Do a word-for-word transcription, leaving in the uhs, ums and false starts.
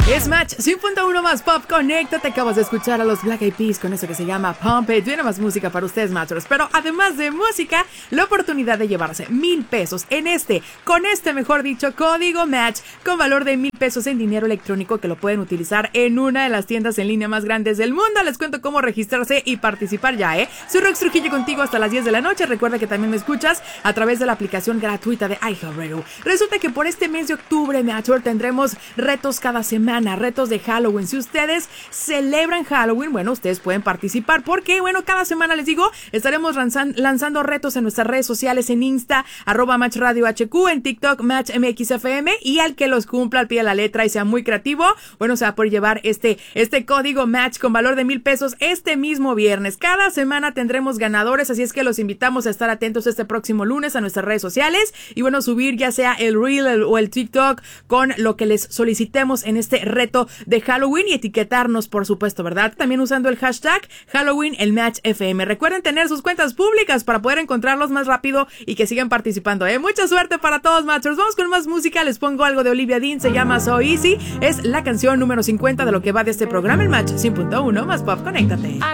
Es Match cien punto uno más Pop. Conéctate. Acabas de escuchar a los Black Eyed Peas con eso que se llama Pump It. Viene más música para ustedes, Matchers. Pero además de música, la oportunidad de llevarse mil pesos en este, con este, mejor dicho, código Match, con valor de mil pesos en dinero electrónico que lo pueden utilizar en una de las tiendas en línea más grandes del mundo. Les cuento cómo registrarse y participar ya, ¿eh? Soy Rox Trujillo contigo hasta las diez de la noche. Recuerda que también me escuchas a través de la aplicación gratuita de iHeartRadio. Resulta que por este mes de octubre, Matcher, tendremos retos cada semana, retos de Halloween. Si ustedes celebran Halloween, bueno, ustedes pueden participar porque, bueno, cada semana les digo, estaremos lanzan, lanzando retos en nuestras redes sociales, en Insta, arroba Match Radio H Q, en TikTok, Match M X F M, y al que los cumpla al pie de la letra y sea muy creativo, bueno, se va a poder llevar este, este código Match con valor de mil pesos este mismo viernes. Cada semana tendremos ganadores, así es que los invitamos a estar atentos este próximo lunes a nuestras redes sociales y, bueno, subir ya sea el Reel el, o el TikTok con lo que les solicitemos en este reto de Halloween y etiquetarnos, por supuesto, ¿verdad? También usando el hashtag Halloween el Match F M. Recuerden tener sus cuentas públicas para poder encontrarlos más rápido y que sigan participando, ¿eh? Mucha suerte para todos, Matchers. Vamos con más música. Les pongo algo de Olivia Dean, se llama So Easy. Es la canción número cincuenta de lo que va de este programa, el Match cien punto uno más Pop. Conéctate.